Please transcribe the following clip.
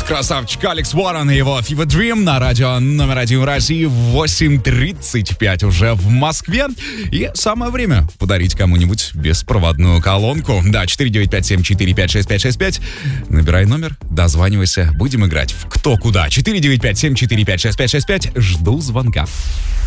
красавчик Алекс Уоррен и его Fever Dream на радио номер 1 в России. 8:35 уже в Москве. И самое время подарить кому-нибудь беспроводную колонку. Да, 495-745-6565. Набирай номер, дозванивайся. Будем играть в «Кто куда». 495-745-6565. Жду звонка.